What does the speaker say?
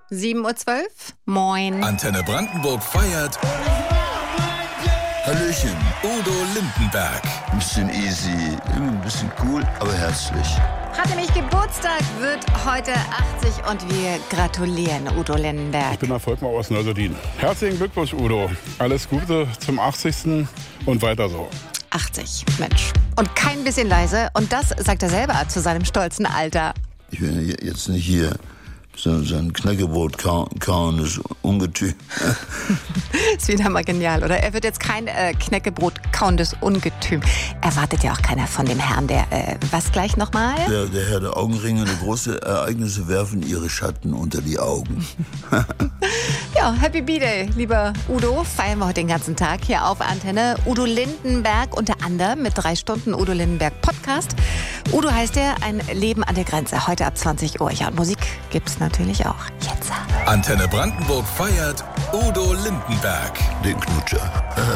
7:12 Uhr. Moin. Antenne Brandenburg feiert. Hallöchen. Udo Lindenberg. Ein bisschen easy, ein bisschen cool, aber herzlich. Hat nämlich Geburtstag, wird heute 80 und wir gratulieren Udo Lindenberg. Ich bin der Volkmar aus Neuseldin. Herzlichen Glückwunsch, Udo. Alles Gute zum 80. und weiter so. 80, Mensch. Und kein bisschen leise. Und das sagt er selber zu seinem stolzen Alter. Ich bin jetzt nicht hier so ein Knäckebrot kauendes Ungetüm. Ist wieder mal genial, oder? Er wird jetzt kein Knäckebrot kauendes Ungetüm. Erwartet ja auch keiner von dem Herrn, der, was gleich nochmal? Der Herr der Augenringe, große Ereignisse werfen ihre Schatten unter die Augen. Ja, Happy B-Day, lieber Udo. Feiern wir heute den ganzen Tag hier auf Antenne. Udo Lindenberg unter anderem mit 3 Stunden Udo Lindenberg Podcast. Udo heißt er, ein Leben an der Grenze. Heute ab 20 Uhr. Ja, und Musik gibt's natürlich auch. Jetzt. Antenne Brandenburg feiert Udo Lindenberg. Den Knutscher.